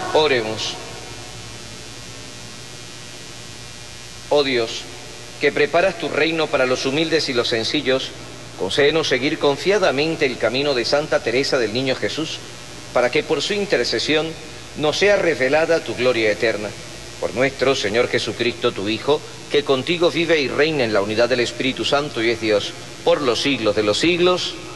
Oremos. Oh Dios, que preparas tu reino para los humildes y los sencillos, concédenos seguir confiadamente el camino de Santa Teresa del Niño Jesús, para que por su intercesión nos sea revelada tu gloria eterna. Por nuestro Señor Jesucristo, tu Hijo, que contigo vive y reina en la unidad del Espíritu Santo y es Dios, por los siglos de los siglos.